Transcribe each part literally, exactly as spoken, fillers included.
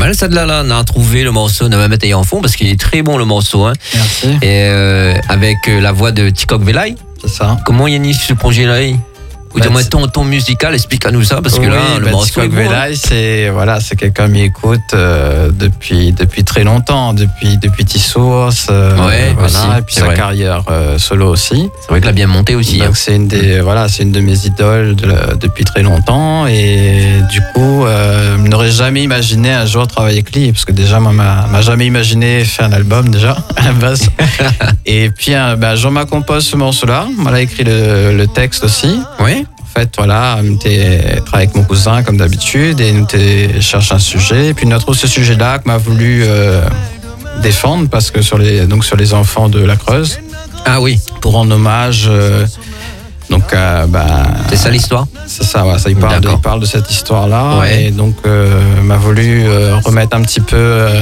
mal ça de là, là. On a trouvé le morceau, on va mettre en fond parce qu'il est très bon le morceau. Hein. Merci. Et euh, avec euh, la voix de Tikok Velay. C'est ça. Comment Yannis ce projet-là? Ou Bah, dis-moi ton, ton musical, explique-nous ça parce que oui, là, le bah, morceau est Tikok bon. Velay, Hein. c'est voilà, c'est quelqu'un qui m'écoute euh, depuis depuis très longtemps, depuis depuis T-Source, euh, Ouais, voilà, aussi, et puis c'est sa vrai. carrière euh, solo aussi. C'est vrai qu'il a bien monté aussi. Donc Hein. c'est une des voilà, c'est une de mes idoles de la- depuis très longtemps et du coup, euh, je n'aurais jamais imaginé un jour travailler avec lui parce que déjà moi m'a m'a jamais imaginé faire un album déjà à la base. Et puis euh, bah, Jean m'a composé ce morceau-là, m'a écrit le, le texte aussi. Oui. En fait, voilà, on était travaillé avec mon cousin comme d'habitude et on était cherche un sujet. Et puis notre ce sujet-là que m'a voulu euh, défendre parce que sur les donc sur les enfants de la Creuse Ah oui, pour rendre hommage. Euh, donc, euh, bah, c'est ça l'histoire. c'est ça, ouais, ça il parle, de, D'accord. il parle de cette histoire-là Ouais. et donc euh, m'a voulu euh, remettre un petit peu. Euh,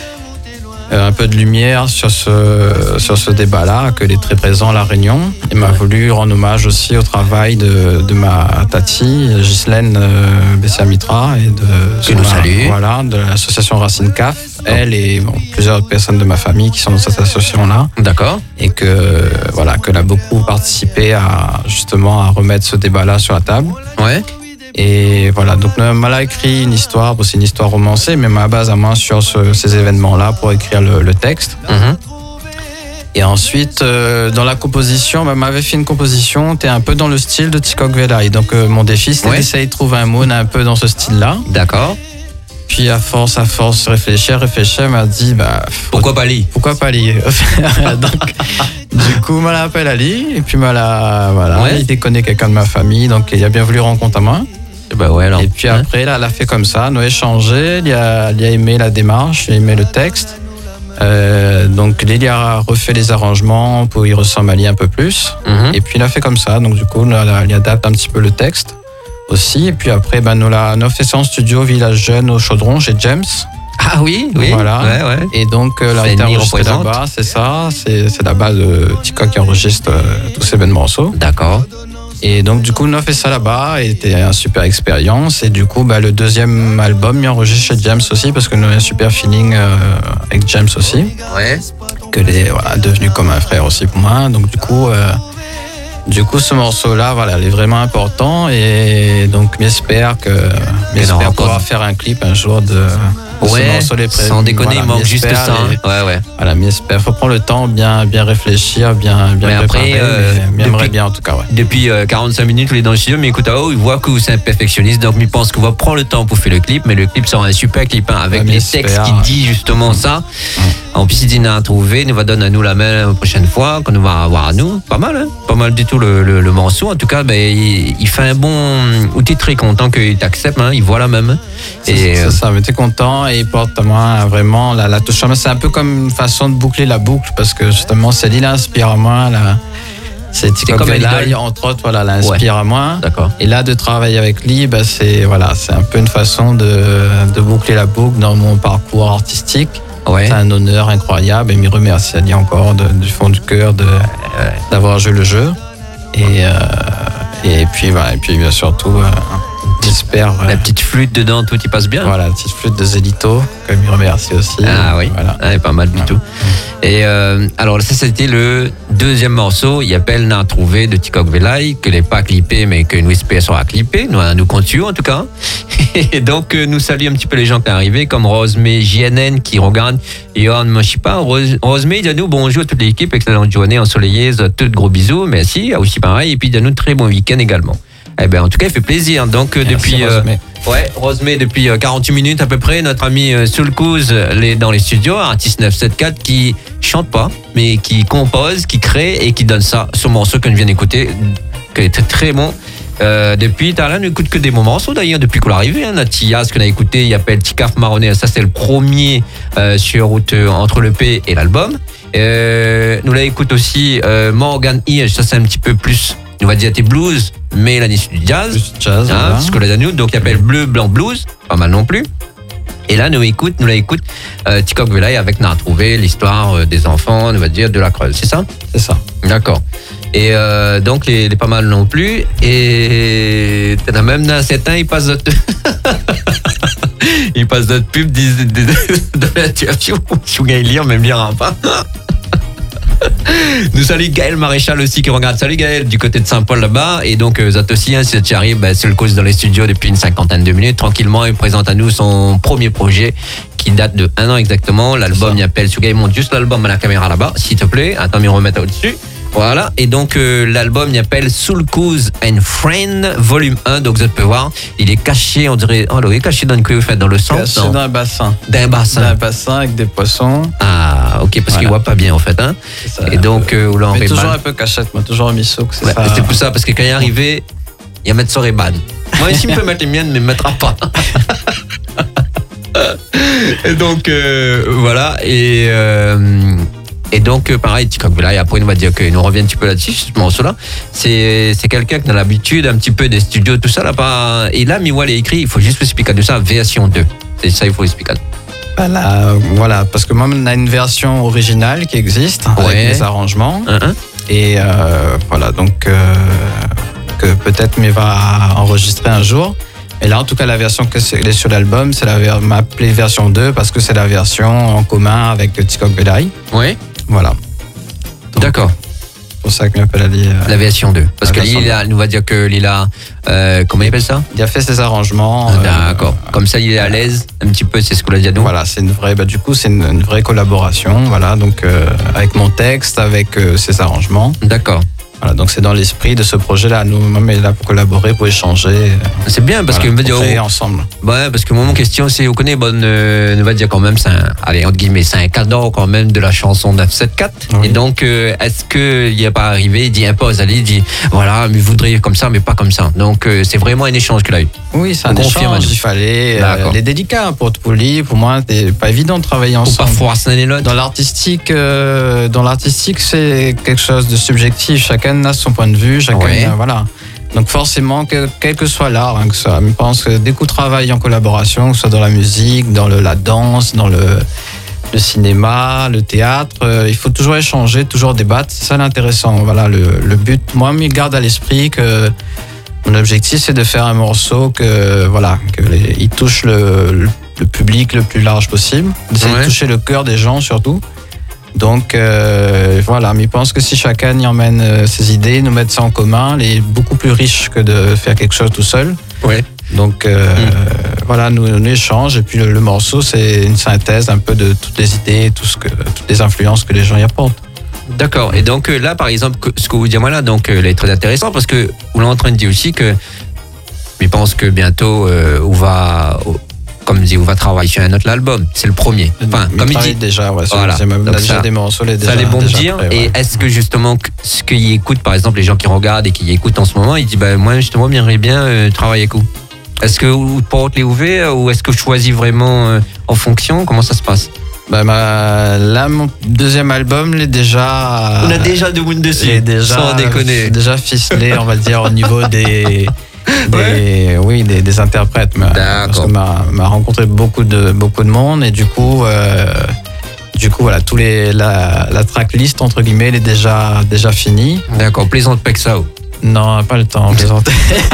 un peu de lumière sur ce, sur ce débat-là, qu'il est très présent à La Réunion. Il m'a voulu rendre hommage aussi au travail de, de ma tati, Ghislaine euh, Bessia-Mitra, et de, Que nous la- salue. voilà, de l'association Racine C A F. Elle et bon, plusieurs personnes de ma famille qui sont dans cette association-là. D'accord. Et que, voilà, qu'elle a beaucoup participé à, justement, à remettre ce débat-là sur la table. Ouais. Et voilà, donc elle m'a écrit une histoire, bon, c'est une histoire romancée, mais ma base à moi sur ce- ces événements-là pour écrire le, le texte. Mhm. Et ensuite, euh, dans la composition, bah, m'avait fait une composition, t'es un peu dans le style de Tikok Velay. Donc euh, mon défi, c'était Ouais. d'essayer de trouver un moon un peu dans ce style-là. D'accord. Puis à force, à force de réfléchir, réfléchir, elle m'a dit, bah, faut- Pourquoi pas lui? pourquoi pas lire. Donc, du coup, m'a appelé Ali, et puis m'a la, voilà, Ouais. il déconnait quelqu'un de ma famille, donc il a bien voulu rencontrer à moi. Bah ouais alors. Et puis Hein. après, là, elle a fait comme ça, nous a échangé, il a, il a aimé la démarche, il a aimé le texte. Euh, donc, il a refait les arrangements pour y ressembler à lui un peu plus. Mhm. Et puis, il a fait comme ça. Donc, du coup, nous, il adapte un petit peu le texte aussi. Et puis après, ben, nous, l'a- nous a fait ça en studio, Village Jeune au Chaudron, chez James. Ah oui, oui. Voilà. Ouais, ouais. Et donc, euh, là, Fanny il a enregistré représente. là-bas, c'est ça. C'est c'est là-bas de Tikok qui enregistre euh, tous ces belles morceaux. D'accord. Et donc, du coup, on a fait ça là-bas et c'était une super expérience. Et du coup, bah, le deuxième album, il enregistre chez James aussi parce que nous avons un super feeling euh, avec James aussi. Ouais. Que est voilà, devenu comme un frère aussi pour moi. Donc, du coup, euh, du coup ce morceau-là, voilà, il est vraiment important. Et donc, j'espère que j'espère encore- pouvoir faire un clip un jour de, de ce Ouais. morceau. Les pré- Sans déconner, voilà, il manque juste j'espère, ça. hein. et- Ouais, ouais. Voilà, mais j'espère. Faut prendre le temps, bien, bien réfléchir, bien, bien Mais après, préparer. euh, mais- mais j'aimerais depuis- bien en tout cas, ouais. Depuis euh, quarante-cinq minutes, vous êtes dans le studio, mais écoute, oh, il voit que vous êtes un perfectionniste, donc il pense qu'on va prendre le temps pour faire le clip, mais le clip sera un super clip hein, avec Ouais, les j'espère, textes qui ouais. disent justement ça. En plus, il dit à trouver, nous va donner à nous la main la prochaine fois, qu'on nous va avoir à nous. Pas mal, hein? Pas mal du tout le, le, le morceau. En tout cas, ben, il, il fait un bon. Ou t'es très content qu'il t'accepte, hein? Il voit la même. C'est Et c'est euh, ça, mais t'es content et il porte à moi vraiment la, la touche. C'est un peu comme une façon de boucler la boucle parce que justement, c'est lui l'inspire à moi. Là. C'est Tikok comme un Velay, idole. entre autres, voilà, l'inspire à moi. D'accord. Et là, de travailler avec lui, bah, c'est voilà, c'est un peu une façon de, de boucler la boucle dans mon parcours artistique. Ouais. C'est un honneur incroyable et me remercie à lui encore de- du fond du cœur de, d'avoir joué le jeu. Et, euh, et puis voilà, et puis bien surtout, euh, j'espère. euh, La petite flûte dedans, tout y passe bien. voilà, la petite flûte de Zelito, que je me remercie aussi. Ah oui, Voilà. Ah, pas mal du Ouais. tout. Et euh, alors ça c'était le deuxième morceau, il appelle N'a trouvé de Tikok Velay, que n'est pas clippé mais que nous espérons sera clippé, nous, nous comptons en tout cas. Et donc euh, nous saluons un petit peu les gens qui sont arrivés, comme Rosemay J N N qui regarde, Johan Mochipa, Rose, Rosemay, dis-nous bonjour à toute l'équipe, excellente journée ensoleillée, tout gros bisous, merci, aussi pareil, et puis dis-nous très bon week-end également. Eh ben en tout cas il fait plaisir, donc euh, Merci, depuis... euh, Rosemay. Ouais, Rosemay, depuis euh, quarante-huit minutes à peu près, notre ami euh, Soulcouz les dans les studios, artiste neuf cent soixante-quatorze, qui chante pas, mais qui compose, qui crée et qui donne ça, ce morceau que nous vient d'écouter, qui est très, très bon. Euh, depuis, t'as là, nous écoute que des bons morceaux d'ailleurs, depuis qu'on est arrivé. Hein, notre Tia, ce qu'on a écouté, il appelle Tikaf Marronnet, ça c'est le premier euh, sur route euh, entre le P et l'album. Euh, nous la écoute aussi euh, Morgan Hirsch, ça c'est un petit peu plus, on va dire, tes blues, mais l'année du jazz. Plus jazz. Hein, voilà. ce que les anneaux, donc il appelle Bleu, Blanc, Blues, pas mal non plus. Et là, nous écoute, nous la écoute, euh, Tikok Velay avec N'a trouvé l'histoire euh, des enfants, on va dire, de la Creuse, c'est ça? C'est ça. D'accord. Et euh, donc, les, les pas mal non plus. Et t'en as même dans certains, ils passent. Il passe notre pub, disent de, de, de l'interview. Je vais lire, même lire pas. Nous salue Gaël Maréchal aussi qui regarde. Salut Gaël du côté de Saint-Paul là-bas. Et donc euh, Zat aussi, hein, si tu arrives, bah, c'est le cause dans les studios depuis une cinquantaine de minutes. Tranquillement, il présente à nous son premier projet qui date de un an exactement. L'album il appelle Suga. Il monte juste l'album à la caméra là-bas, s'il te plaît. Attends, mais remettre au-dessus. Voilà, et donc euh, l'album il appelle Soul Cruise and Friend volume un, donc vous pouvez voir, il est caché, on dirait, oh là, il est caché dans une cuve, dans le centre. Caché dans un bassin. D'un bassin. Dans un bassin avec des poissons. Ah, ok, parce voilà. qu'il voit pas bien en fait, hein. Ça, et donc, euh, là, on mais toujours mal. un peu cachette, moi, toujours un miso que c'est ouais, ça. C'est pour ça, parce que quand il est arrivé, il va mettre son Reban. Moi ici, il peut mettre les miennes, mais il ne mettra pas. Et donc, euh, voilà, et... Euh, Et donc, pareil, et après, on va dire que nous revient un petit peu là-dessus, ce morceau-là. C'est, c'est quelqu'un qui a l'habitude un petit peu des studios, tout ça, là, pas. Et là, Miwal est écrit, il faut juste expliquer de ça, version deux. C'est ça, il faut expliquer. Voilà, voilà, parce que moi, on a une version originale qui existe, ouais. avec les arrangements. Uh-huh. Et euh, voilà, donc, euh, que peut-être mais va enregistrer un jour. Et là, en tout cas, la version que c'est sur l'album, c'est la m'a appelée version deux parce que c'est la version en commun avec Tikok Belay. Oui. Voilà. Donc, d'accord. C'est pour ça que m'appelle Ali. Euh, la version deux. Parce que Lila, nous va dire que Lila, euh, comment il appelle ça? Il a fait ses arrangements. Ah, d'accord. Euh, Comme ça, il est à l'aise un petit peu, c'est ce qu'on a dit à nous. Voilà, c'est une vraie, bah, du coup, c'est une, une vraie collaboration. Voilà, donc euh, avec mon texte, avec euh, ses arrangements. D'accord. Voilà, donc c'est dans l'esprit de ce projet-là. Nous, on est là pour collaborer, pour échanger. C'est bien parce voilà, que pour créer ensemble. Ouais, parce que mon question, c'est, on connaît, bonne, euh, on va dire quand même, c'est un, allez, entre guillemets, c'est un cadeau quand même de la chanson neuf sept quatre. Oui. Et donc, euh, est-ce que il n'y a pas arrivé, il dit impose, allez, il dit, voilà, mais vous voudriez comme ça, mais pas comme ça. Donc, euh, c'est vraiment un échange qu'il a eu. Oui, c'est un échange. Il fallait euh, les délicats pour te poli. Pour moi, c'est pas évident de travailler ensemble. Ou parfois, c'est l'autre. Dans l'artistique, euh, dans l'artistique, c'est quelque chose de subjectif. Chacun a son point de vue. Chacun, ouais. a, voilà. Donc forcément, que, quel que soit l'art, hein, que ça, je pense que dès qu'on travaille en collaboration, que ce soit dans la musique, dans le, la danse, dans le, le cinéma, le théâtre, euh, il faut toujours échanger, toujours débattre. C'est ça l'intéressant. Voilà, le, le but. Moi, je me garde à l'esprit que mon objectif, c'est de faire un morceau que voilà, que les, il touche le, le, le public le plus large possible, d'essayer ouais. de toucher le cœur des gens surtout. Donc euh, voilà, mais je pense que si chacun y emmène euh, ses idées, nous mettre ça en commun, il est beaucoup plus riche que de faire quelque chose tout seul. Ouais. Donc euh, mmh. voilà, nous on échange et puis le, le morceau c'est une synthèse un peu de toutes les idées, tout ce que, toutes les influences que les gens y apportent. D'accord. Et donc là, par exemple, ce que vous dites moi là, donc euh, est très intéressant parce que vous êtes en train de dire aussi que, je pense que bientôt euh, on va, comme dit, on va travailler sur un autre album. C'est le premier. Enfin, il comme il dit déjà, ouais, voilà. C'est même, donc déjà ça, des morceaux, les déjà, ça les bon déjà dire. prêt, ouais. Et est-ce que justement ce qu'ils écoutent, par exemple, les gens qui regardent et qui écoutent en ce moment, ils disent, bah moi justement, j'aimerais bien euh, travailler avec vous. Est-ce que vous portez les ouverts ou est-ce que je choisis vraiment euh, en fonction? Comment ça se passe? Bah, ma, là, mon deuxième album, l'est déjà. On a déjà de Wound dessus. Est déjà, sans déconner. Déjà ficelé, on va dire, au niveau des. Des, ouais. Oui, des, des interprètes. Parce que m'a, m'a rencontré beaucoup de, beaucoup de monde et du coup, euh, du coup voilà, tous les, la, la tracklist, entre guillemets, elle est déjà, déjà finie. D'accord, plaisante Pexao. Non, pas le temps, plaisanter.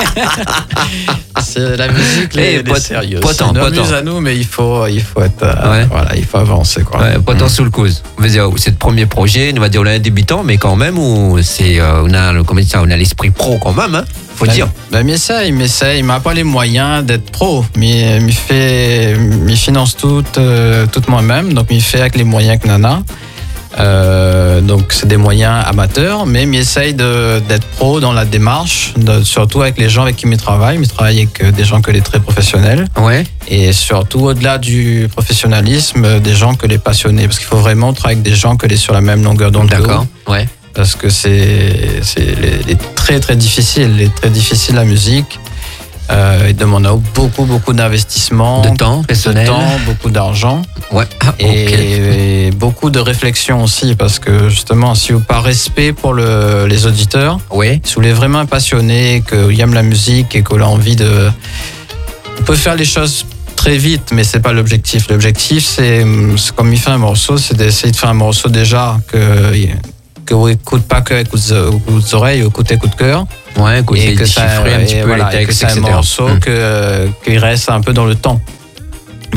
C'est la musique, les, hey, les sérieux. Pas tant, pas tant. à nous, mais il faut, il faut être, ouais. voilà, il faut avancer, quoi. Ouais, pas tant mmh. sous le cause. C'est le premier projet, on va dire, on a un débutant, mais quand même, où c'est, on a, comment dire ça, on a l'esprit pro quand même, hein. Faut ben, dire. Ben, mais ça, il m'essaye, il m'a pas les moyens d'être pro, mais il fait, il finance tout, euh, tout moi-même, donc il fait avec les moyens que Nana. Euh, donc c'est des moyens amateurs, mais il essaye de, d'être pro dans la démarche, de, surtout avec les gens avec qui il travaille. Il travaille avec des gens que les très professionnels. Ouais. Et surtout au-delà du professionnalisme, des gens que les passionnés, parce qu'il faut vraiment travailler avec des gens que les sur la même longueur d'onde. D'accord. Ouais. Parce que c'est, c'est les, les très très difficile, les très difficile la musique. Euh, il demande beaucoup, beaucoup d'investissement, de temps, personnel, de temps, beaucoup d'argent, ouais. Ah, et, okay. et beaucoup de réflexion aussi, parce que justement, si vous par respect pour le, les auditeurs, ouais. si vous êtes vraiment passionné, qu'ils aiment la musique et qu'on a envie de, on peut faire les choses très vite, mais c'est pas l'objectif. L'objectif, c'est, c'est comme il fait un morceau, c'est d'essayer de faire un morceau déjà que que vous écoutez pas que avec vos oreilles, vous écoutez coup de cœur. Ouais, et que ça un petit peu voilà, les textes, et que c'est un morceau mmh. que, qu'il reste un peu dans le temps.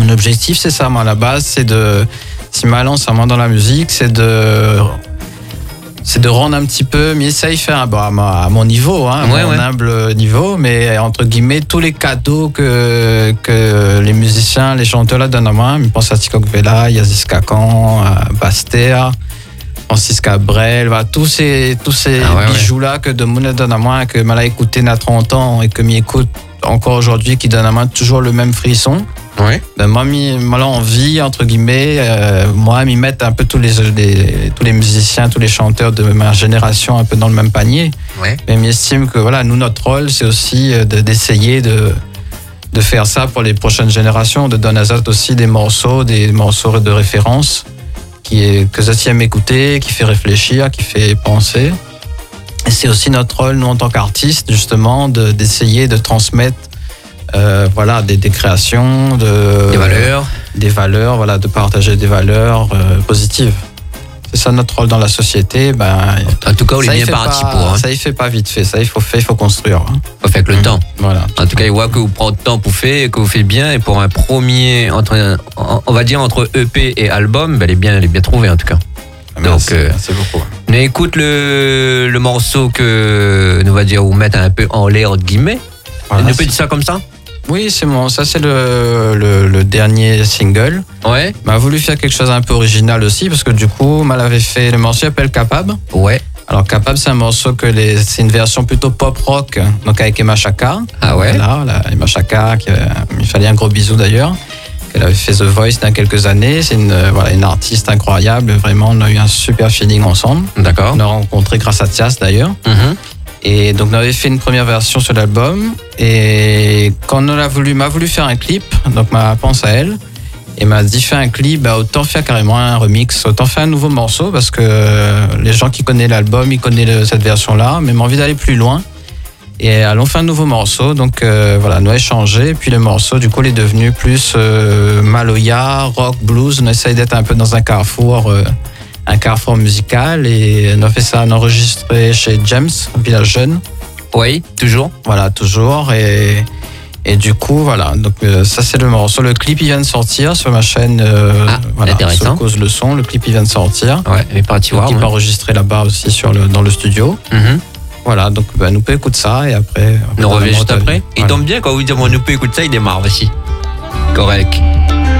Mon objectif, c'est ça, moi, à la base, c'est de, si ma lance à moi dans la musique, c'est de, c'est de rendre un petit peu, mais essaye de faire, bon, à, ma- à mon niveau, hein, à Ouais, mon ouais. humble niveau, mais entre guillemets, tous les cadeaux que, que les musiciens, les chanteurs là donnent à moi, je pense à Tikok Vela, Yazis Kakan, à Bastea, Francis Cabrel, voilà, tous ces, tous ces Ah ouais, ouais. bijoux-là que de Mouna donne à moi, que m'a écouté il y a trente ans et que m'y écoute encore aujourd'hui, qui donne à moi toujours le même frisson. Ouais. Ben moi, m'y- moi là, envie, entre guillemets, euh, moi, m'y mettre un peu tous les, les- tous les musiciens, tous les chanteurs de ma génération un peu dans le même panier. Ouais. Mais m'estime que voilà, nous, notre rôle, c'est aussi euh, de- d'essayer de, de faire ça pour les prochaines générations, de donner à ça aussi des morceaux, des morceaux de référence qui est, que ça aime écouter, qui fait réfléchir, qui fait penser. Et c'est aussi notre rôle, nous, en tant qu'artistes, justement, de- d'essayer de transmettre euh, voilà, des, des créations, de, Des valeurs. des valeurs, voilà, de partager des valeurs euh, positives. C'est ça notre rôle dans la société. Ben, En tout cas, on est ça, il bien fait parti pas- pour. Hein. Ça, il fait pas vite fait. Ça, il faut faire, il faut construire. hein. Faut faire avec le Mhm. temps. Voilà. En tout cas, il voit que vous prenez le temps pour faire, que vous faites bien. Et pour un premier, entre, on va dire entre E P et album, ben, elle est bien, elle est bien trouvée en tout cas. Merci, euh, merci beaucoup. Mais écoute le, le morceau que nous va dire vous mettre un peu en l'air entre guillemets. Voilà, nous peut dire ça comme ça. Oui, c'est bon. Ça, c'est le, le, le dernier single. Ouais. On a voulu faire quelque chose un peu original aussi, parce que du coup, Mal avait fait le morceau qui s'appelle Capable. Ouais. Alors, Capable, c'est un morceau que les, c'est une version plutôt pop-rock, donc avec Emma Chaka. Ah ouais. Voilà, la Emma Chaka, qui, euh, il fallait un gros bisou d'ailleurs. Elle avait fait The Voice il y a quelques années. C'est une, euh, voilà, une artiste incroyable. Vraiment, on a eu un super feeling ensemble. D'accord. On a rencontré grâce à Thias d'ailleurs. Mhm. Et donc, on avait fait une première version sur l'album. Et quand on a voulu, m'a voulu faire un clip, donc m'a pense à elle, et m'a dit fais un clip, bah, autant faire carrément un remix, autant faire un nouveau morceau, parce que euh, les gens qui connaissent l'album, ils connaissent le- cette version-là, mais m'ont envie d'aller plus loin. Et allons faire un nouveau morceau. Donc euh, voilà, nous avons échangé. Puis le morceau, du coup, il est devenu plus euh, Maloya, rock, blues. On essaye d'être un peu dans un carrefour. Euh, un carrefour musical et on a fait ça, on a enregistré chez James, Village Jeune, Oui, toujours. voilà, toujours, et, et du coup, voilà, donc euh, ça c'est le morceau, le clip il vient de sortir sur ma chaîne, euh, Ah, voilà, intéressant. Soul Cause le son, le clip il vient de sortir, Ouais, elle est partie le voir. clip ouais. enregistré là-bas aussi sur le, dans le studio, Mhm. voilà, donc bah, nous peut écouter ça et après... On revient juste Voilà. après. Il tombe bien quand vous dites, moi, nous peut écouter ça, il démarre aussi. Correct.